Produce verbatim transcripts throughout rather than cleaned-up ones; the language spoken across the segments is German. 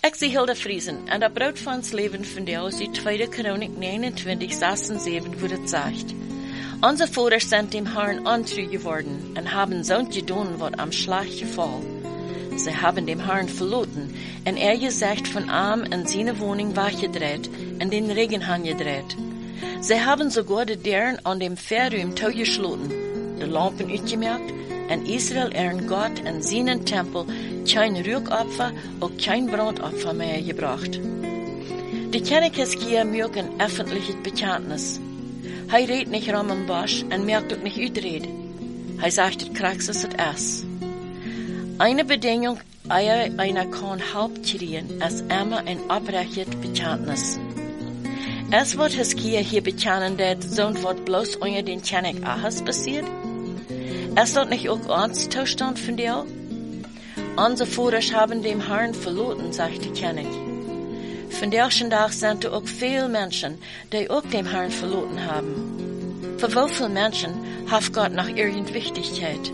Ik zie Hilda Friesen en dat brood van ons leven van jou is die tweede Chronik negenentwintig, zes en zeven, wo het zegt. Onze vouders zijn dem Herrn ontrouw geworden en hebben zo'n gedaan wat am Schlag gefallen. Sie haben dem Herrn verloren en er gezegd van arm in seine Wohnung weggedreht en den Regen gedreht. Sie haben sogar de deuren an dem Verruim toegesloten, de lampen uitgemerkt en Israel eren Gott in seinen Tempel kein Rückopfer und kein Brandopfer mehr gebracht. Die König Hiskia mögt ein öffentliches Bekenntnis. Hij redt nicht rum am Bosch en merkt ook nicht uitreden. Hij sagt, het krax is het es. Eine Bedingung, ehe einer kann Haupt kriegen, ist immer ein oprechtes Bekenntnis. Es wird Hiskia hier bekennen, dass so wird bloß unter den König Ahas passiert. Es wird nicht auch uns Zustand von dir? Unsere Vorder haben dem Herrn verloren, sagt der König. Von derchen Tag sind auch viele Menschen, die auch dem Herrn verloren haben. Für wie viele Menschen hat Gott noch irgendeine Wichtigkeit?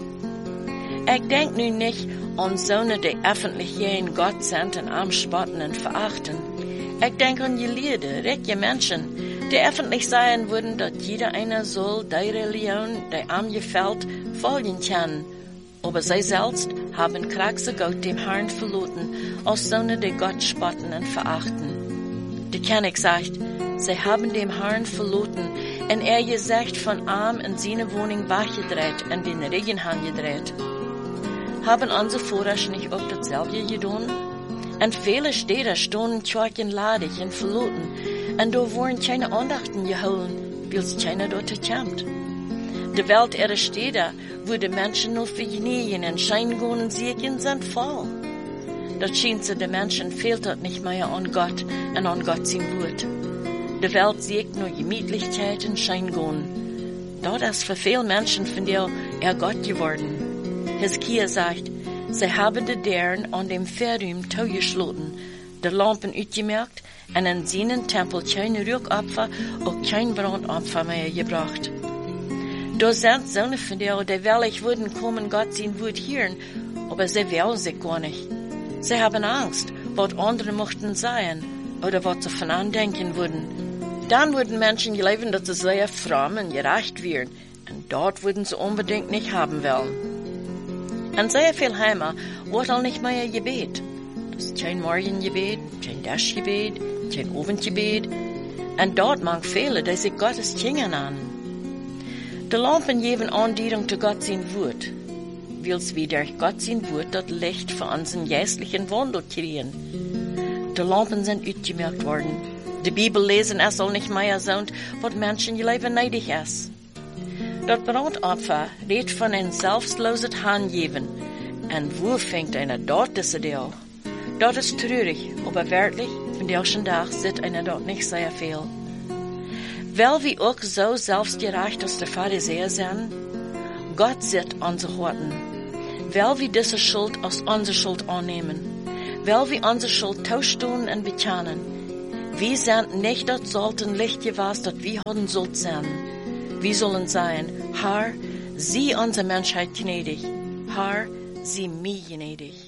Ich denk nun nicht an Söhne, die öffentlich jeden Gott sind und anspotten und verachten. Ich denk an die Lieder, reiche Menschen, die öffentlich sagen würden, dass jeder einer soll die Religion, die ihm gefällt, folgen kann. Aber sie selbst haben kraxe Gott dem Herrn verloren, als Söhne, die Gott spotten und verachten. Der König sagt, sie haben dem Herrn verloren, und er gesagt von arm in seine Wohnung weggedreht und den Regen gedreht. Haben unsere Vorder nicht auch dasselbe getan? Und viele Städte standen kirchenladig und verloren, und da wurden keine Andachten geholt, weil es keiner dort kommt. Die Welt ihrer Städte, wo die Menschen nur für Genien und Scheingehen und Siegen sind, voll. Dort schien zu den Menschen fehlt dort nicht mehr an Gott und an Gott sein Wort. Die Welt sieht nur Gemütlichkeit und Scheingehen. Dort ist für viele Menschen von dir er Gott geworden. Hiskia sagt, sie haben die Deuren an dem Verruim toegesloten, die Lampen uitgemerkt und in seinen Tempel kein Rückopfer und kein Brandopfer mehr gebracht. Da sind Söhne von dir, die wellig würden kommen, Gott sein Wort hören, aber sie wollen sich gar nicht. Sie haben Angst, was andere möchten sein oder was sie von andenken würden. Dann würden Menschen glauben, dass sie sehr fromm und gerecht wären, und dort würden sie unbedingt nicht haben wollen. Und sehr viel Heimer wird auch nicht mehr Gebet. Das ist kein Morgengebet, kein Daschgebet, kein Abendgebet. Und dort mag viele, die sich Gottes Kinder an. Die Lampen geben Andienung zu Gott sein Wort, weil wir durch Gott sein Wort das Licht für unseren geistlichen Wandel kriegen. Die Lampen sind uitgemerkt worden. Die Bibel lesen es soll nicht mehr sein, was Menschen leben neidig ist. Das Brandopfer redet von ein selbstloses Hingeben. Und wo fängt einer dort diese Deal? Dort ist traurig, aber wirklich, von derchen Tag sieht einer dort nicht sehr viel. Weil wir auch so selbstgerecht als der Pharisäer sind, Gott sieht unsere Horten. Weil wir diese Schuld als unsere Schuld annehmen. Weil wir unsere Schuld tauschen und bekennen. Wir sind nicht das sollten Licht gewesen, das wir haben sollt sein. Wir sollen sein, Herr, sieh unsere Menschheit gnädig. Herr, sieh mir gnädig.